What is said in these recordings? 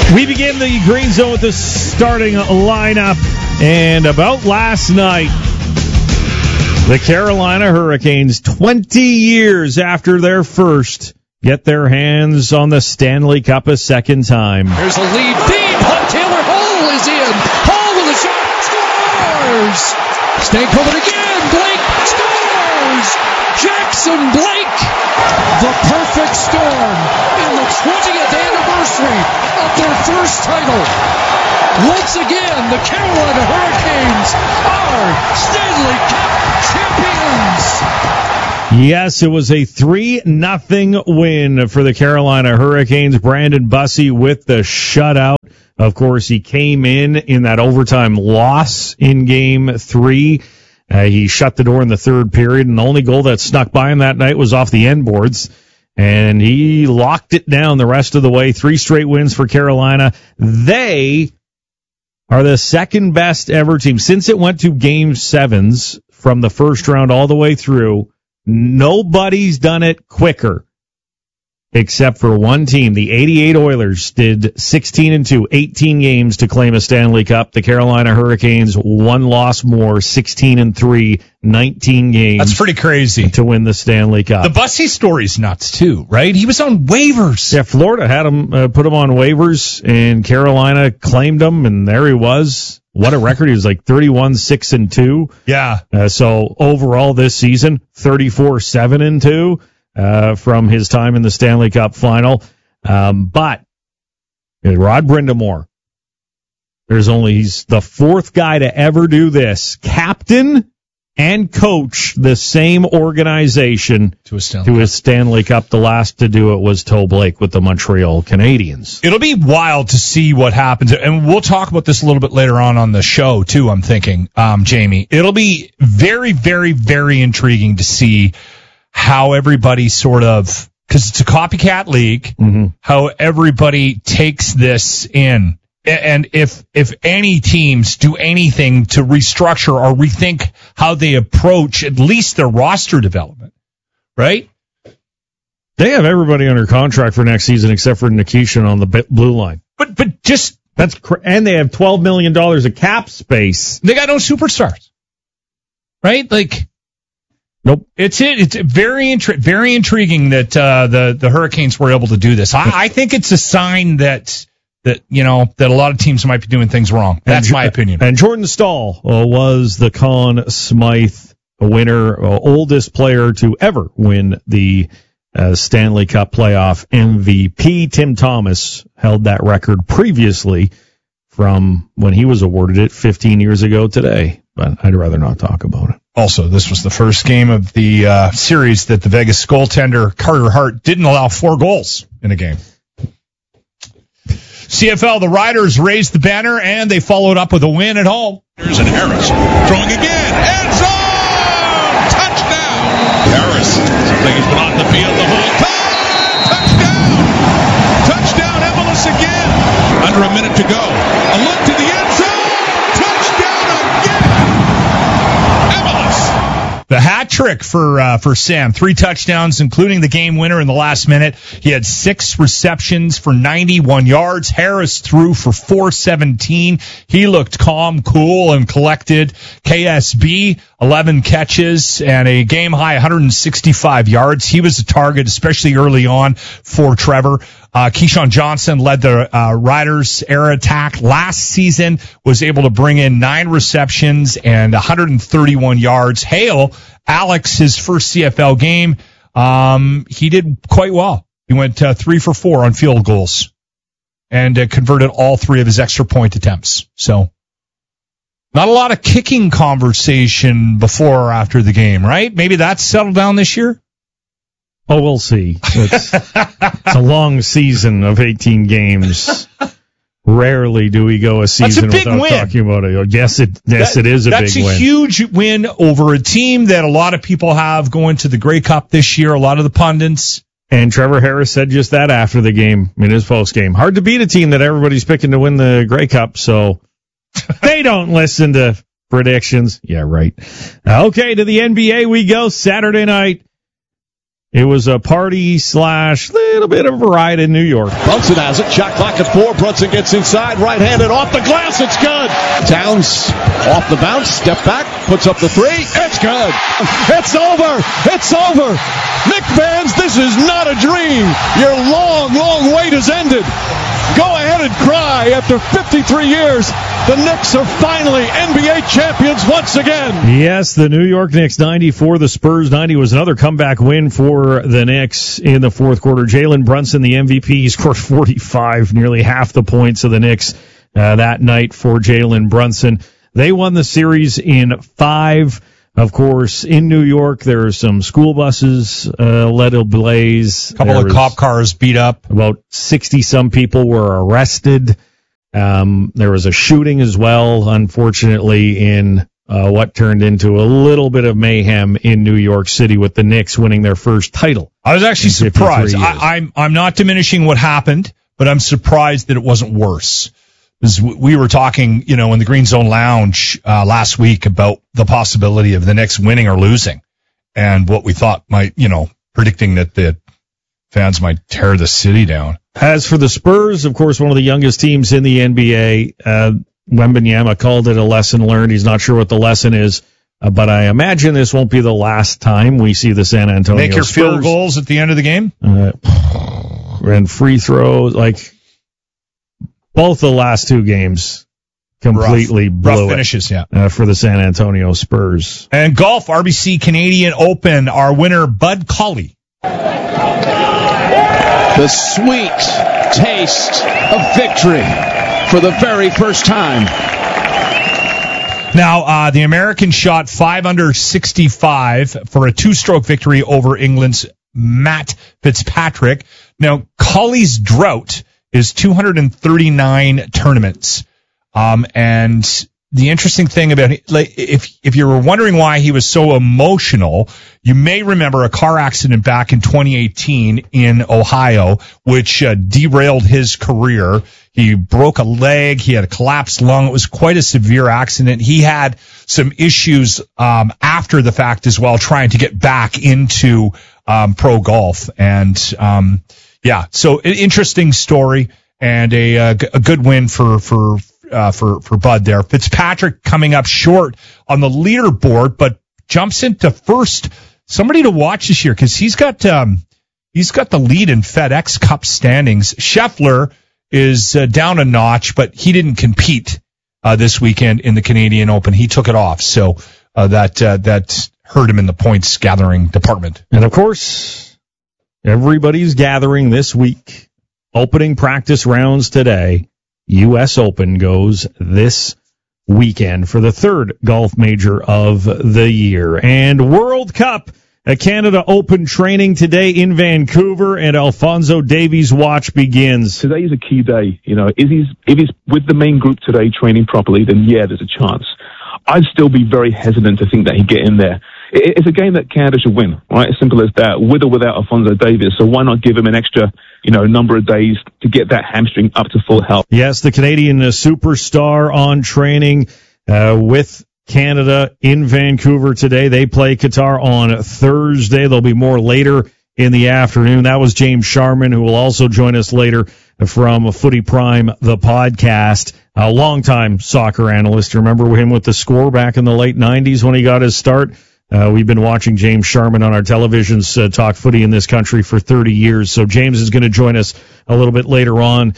We begin the Green Zone with the starting lineup. And about last night, the Carolina Hurricanes, 20 years after their first, get their hands on the Stanley Cup a second time. There's a lead deep. Taylor Hall is in. Hall with a shot. Scores! Stankoven again. Blake scores! Jackson Blake! The perfect storm in the 20th anniversary of their first title. Once again, the Carolina Hurricanes are Stanley Cup champions. Yes, it was a 3-0 win for the Carolina Hurricanes. Brandon Bussi with the shutout. Of course, he came in that overtime loss in Game 3. He shut the door in the third period, and the only goal that snuck by him that night was off the end boards. And he locked it down the rest of the way. 3 straight wins for Carolina. They are the second best ever team. Since it went to Game 7s from the first round all the way through, nobody's done it quicker except for one team. The 88 Oilers did 16-2, 18 games to claim a Stanley Cup. The Carolina Hurricanes, one loss more, 16-3, 19 games. That's pretty crazy to win the Stanley Cup. The Bussi story's nuts too, right? He was on waivers. Yeah, Florida had him, put him on waivers, and Carolina claimed him, and there he was. What a record. He was like 31-6-2. Yeah. So overall this season, 34-7-2. From his time in the Stanley Cup final. But Rod Brind'Amour, he's the fourth guy to ever do this. Captain and coach the same organization to a Stanley Cup. The last to do it was Toe Blake with the Montreal Canadiens. It'll be wild to see what happens. And we'll talk about this a little bit later on the show, too, I'm thinking, Jamie. It'll be very, very, very intriguing to see how everybody sort of, because it's a copycat league, how everybody takes this in. And if any teams do anything to restructure or rethink how they approach at least their roster development, right? They have everybody under contract for next season except for Nikishin on the blue line. But just... and they have $12 million of cap space. They got no superstars, right? Like... Nope. It's very intriguing that the Hurricanes were able to do this. I think it's a sign that a lot of teams might be doing things wrong. That's my opinion. And Jordan Staal was the Conn Smythe winner, oldest player to ever win the Stanley Cup playoff MVP. Tim Thomas held that record previously from when he was awarded it 15 years ago today. But I'd rather not talk about it. Also, this was the first game of the series that the Vegas goaltender Carter Hart didn't allow 4 goals in a game. CFL, the Riders raised the banner, and they followed up with a win at home. Here's Harris throwing again. End zone! Touchdown! Harris, something has been on the field the whole time. Touchdown! Touchdown, Emelis again. Under a minute to go. A look to the end zone. The hat trick for Sam. 3 touchdowns, including the game winner in the last minute. He had 6 receptions for 91 yards. Harris threw for 417. He looked calm, cool, and collected. KSB, 11 catches and a game-high 165 yards. He was a target, especially early on for Trevor. Keyshawn Johnson led the Riders' air attack last season, was able to bring in 9 receptions and 131 yards. Hale, Alex, his first CFL game, he did quite well. He went 3 for 4 on field goals and converted all 3 of his extra point attempts. So not a lot of kicking conversation before or after the game, right? Maybe that's settled down this year? Oh, we'll see. It's a long season of 18 games. Rarely do we go a season without talking about it. Yes, it is a big win. That's a huge win over a team that a lot of people have going to the Grey Cup this year, a lot of the pundits. And Trevor Harris said just that after the game in his post game. Hard to beat a team that everybody's picking to win the Grey Cup, so they don't listen to predictions. Yeah, right. Okay, to the NBA we go Saturday night. It was a party / little bit of a ride in New York. Brunson has it. Shot clock at 4. Brunson gets inside. Right-handed off the glass. It's good. Towns off the bounce. Step back. Puts up the 3. It's good. It's over. It's over. Nick Vans, this is not a dream. Your long, long wait has ended. Go ahead and cry. After 53 years, the Knicks are finally NBA champions once again. Yes, the New York Knicks 94, the Spurs 90 was another comeback win for the Knicks in the fourth quarter. Jalen Brunson, the MVP, he scored 45, nearly half the points of the Knicks that night for Jalen Brunson. They won the series in 5. Of course, in New York, there are some school buses let ablaze. A couple of cop cars beat up. About 60-some people were arrested. There was a shooting as well, unfortunately, in what turned into a little bit of mayhem in New York City with the Knicks winning their first title. I was actually surprised. I'm not diminishing what happened, but I'm surprised that it wasn't worse. Because we were talking, in the Green Zone Lounge last week about the possibility of the Knicks winning or losing, and what we thought might, predicting that the fans might tear the city down. As for the Spurs, of course, one of the youngest teams in the NBA, Wembanyama called it a lesson learned. He's not sure what the lesson is, but I imagine this won't be the last time we see the San Antonio Make your Spurs. field goals at the end of the game? And free throws, both the last 2 games completely rough finishes, for the San Antonio Spurs. And golf, RBC Canadian Open, our winner, Bud Colley. The sweet taste of victory for the very first time. Now, the American shot 5 under 65 for a 2-stroke victory over England's Matt Fitzpatrick. Now, Colley's drought is 239 tournaments. And the interesting thing about it, if you were wondering why he was so emotional, you may remember a car accident back in 2018 in Ohio, which derailed his career. He broke a leg. He had a collapsed lung. It was quite a severe accident. He had some issues after the fact as well, trying to get back into pro golf. And so an interesting story and a good win for Bud there. Fitzpatrick coming up short on the leaderboard, but jumps into first. Somebody to watch this year because he's got the lead in FedEx Cup standings. Scheffler is down a notch, but he didn't compete this weekend in the Canadian Open. He took it off, so that hurt him in the points gathering department. And of course, everybody's gathering this week. Opening practice rounds today. U.S. Open goes this weekend for the 3rd golf major of the year. And World Cup, a Canada Open training today in Vancouver, and Alphonso Davies' watch begins. Today is a key day. If he's with the main group today training properly, then there's a chance. I'd still be very hesitant to think that he'd get in there. It's a game that Canada should win, right? As simple as that, with or without Alphonso Davies. So why not give him an extra, number of days to get that hamstring up to full health? Yes, the Canadian superstar on training with Canada in Vancouver today. They play Qatar on Thursday. There'll be more later in the afternoon. That was James Sharman, who will also join us later from Footy Prime, the podcast. A longtime soccer analyst. Remember him with the Score back in the late 90s when he got his start? We've been watching James Sharman on our televisions talk footy in this country for 30 years. So James is going to join us a little bit later on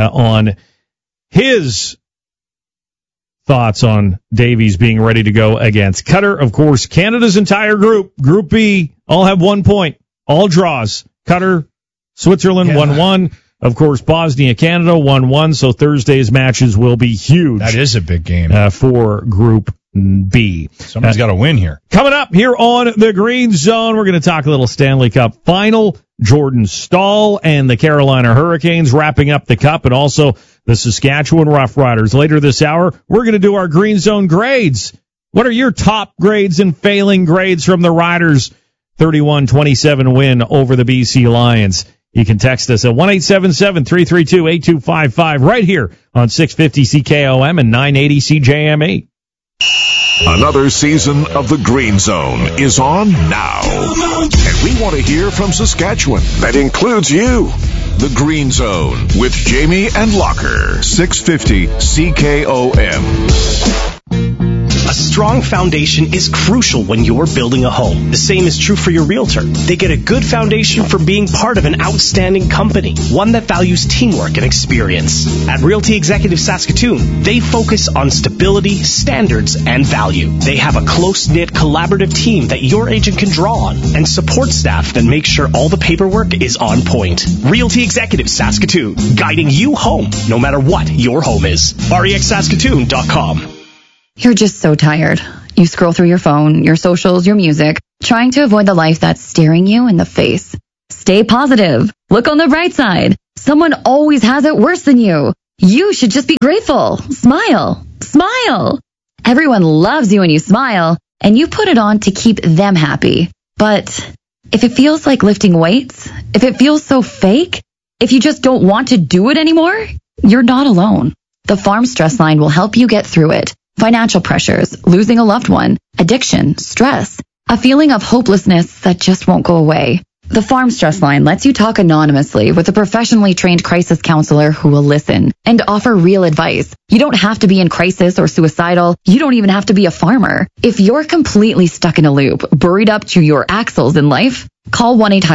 his thoughts on Davies being ready to go against Qatar. Of course, Canada's entire group, Group B, all have 1 point, all draws. Qatar, Switzerland, 1-1. Of course, Bosnia, Canada, 1-1. So Thursday's matches will be huge. That is a big game for Group B. Somebody's got to win here. Coming up here on the Green Zone, we're going to talk a little Stanley Cup final. Jordan Staal and the Carolina Hurricanes wrapping up the Cup, and also the Saskatchewan Roughriders. Later this hour, we're going to do our Green Zone grades. What are your top grades and failing grades from the Riders' 31-27 win over the BC Lions? You can text us at 1-877-332-8255 right here on 650 CKOM and 980 CJME. Another season of the Green Zone is on now. And We want to hear from Saskatchewan. That includes you. The Green Zone with Jamie and Locker. 650 CKOM. A strong foundation is crucial when you're building a home. The same is true for your realtor. They get a good foundation from being part of an outstanding company, one that values teamwork and experience. At Realty Executive Saskatoon, they focus on stability, standards, and value. They have a close-knit, collaborative team that your agent can draw on and support staff that make sure all the paperwork is on point. Realty Executive Saskatoon, guiding you home, no matter what your home is. REXSaskatoon.com. You're just so tired. You scroll through your phone, your socials, your music, trying to avoid the life that's staring you in the face. Stay positive. Look on the bright side. Someone always has it worse than you. You should just be grateful. Smile. Smile. Everyone loves you when you smile, and you put it on to keep them happy. But if it feels like lifting weights, if it feels so fake, if you just don't want to do it anymore, you're not alone. The Farm Stress Line will help you get through it. Financial pressures, losing a loved one, addiction, stress, a feeling of hopelessness that just won't go away. The Farm Stress Line lets you talk anonymously with a professionally trained crisis counselor who will listen and offer real advice. You don't have to be in crisis or suicidal. You don't even have to be a farmer. If you're completely stuck in a loop, buried up to your axles in life, call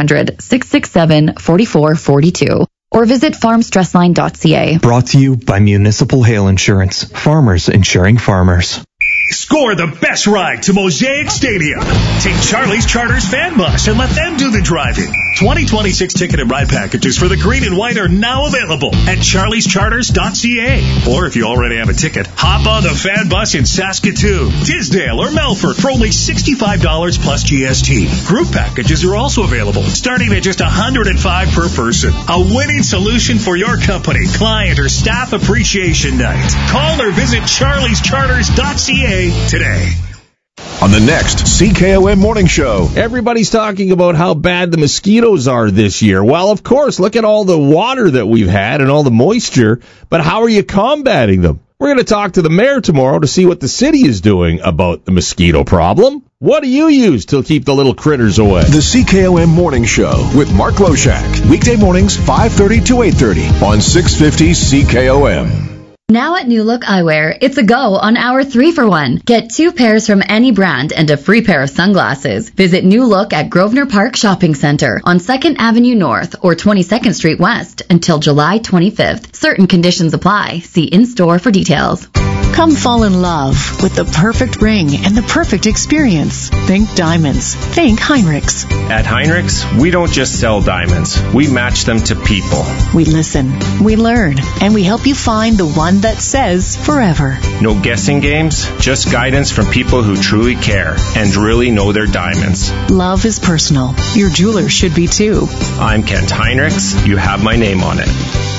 1-800-667-4442. or visit farmstressline.ca. Brought to you by Municipal Hail Insurance. Farmers insuring farmers. Score the best ride to Mosaic Stadium. Take Charlie's Charters fan bus and let them do the driving. 2026 ticket and ride packages for the green and white are now available at charliescharters.ca. Or if you already have a ticket, hop on the fan bus in Saskatoon, Tisdale, or Melfort for only $65 plus GST. Group packages are also available, starting at just $105 per person. A winning solution for your company, client, or staff appreciation night. Call or visit charliescharters.ca today. On the next CKOM Morning Show. Everybody's talking about how bad the mosquitoes are this year. Well, of course, look at all the water that we've had and all the moisture, but how are you combating them? We're going to talk to the mayor tomorrow to see what the city is doing about the mosquito problem. What do you use to keep the little critters away? The CKOM Morning Show with Mark Loshak. Weekday mornings, 5:30 to 8:30 on 650 CKOM. Now at New Look Eyewear, it's a go on our 3-for-1. Get 2 pairs from any brand and a free pair of sunglasses. Visit New Look at Grosvenor Park Shopping Center on 2nd Avenue North or 22nd Street West until July 25th. Certain conditions apply. See in-store for details. Come fall in love with the perfect ring and the perfect experience. Think diamonds. Think Heinrichs. At Heinrichs, we don't just sell diamonds. We match them to people. We listen, we learn, and we help you find the one that says forever. No guessing games, just guidance from people who truly care and really know their diamonds. Love is personal. Your jeweler should be too. I'm Kent Heinrichs. You have my name on it.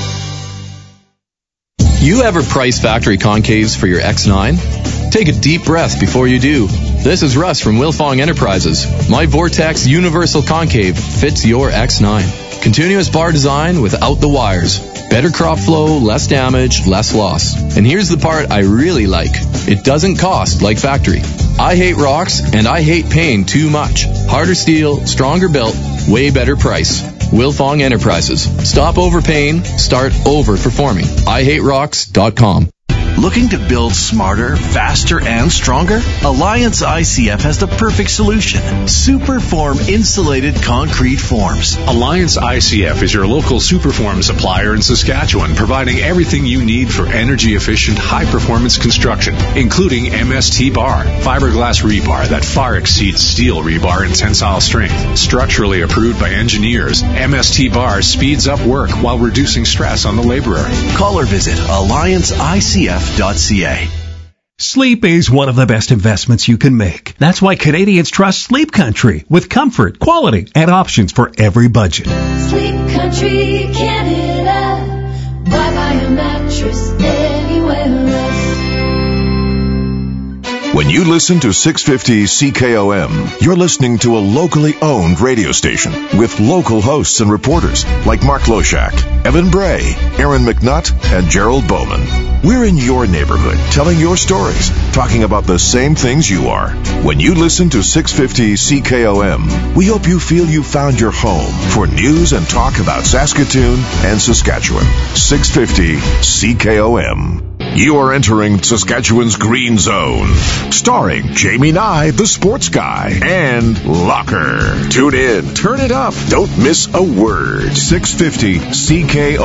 You ever price factory concaves for your X9? Take a deep breath before you do. This is Russ from Wilfong Enterprises. My Vortex Universal Concave fits your X9. Continuous bar design without the wires. Better crop flow, less damage, less loss. And here's the part I really like. It doesn't cost like factory. I hate rocks and I hate paying too much. Harder steel, stronger built, way better price. Wilfong Enterprises. Stop overpaying, start over-performing. IHateRocks.com. Looking to build smarter, faster, and stronger? Alliance ICF has the perfect solution. Superform insulated concrete forms. Alliance ICF is your local Superform supplier in Saskatchewan, providing everything you need for energy-efficient, high-performance construction, including MST bar, fiberglass rebar that far exceeds steel rebar in tensile strength. Structurally approved by engineers, MST bar speeds up work while reducing stress on the laborer. Call or visit AllianceICF.ca. Sleep is one of the best investments you can make. That's why Canadians trust Sleep Country with comfort, quality, and options for every budget. Sleep Country, Canada. Why buy a mattress anywhere else? When you listen to 650 CKOM, you're listening to a locally owned radio station with local hosts and reporters like Mark Loshak, Evan Bray, Aaron McNutt, and Gerald Bowman. We're in your neighborhood, telling your stories, talking about the same things you are. When you listen to 650 CKOM, we hope you feel you found your home for news and talk about Saskatoon and Saskatchewan. 650 CKOM. You are entering Saskatchewan's Green Zone, starring Jamie Nye, the sports guy, and Locker. Tune in, turn it up, don't miss a word. 650 CKOM.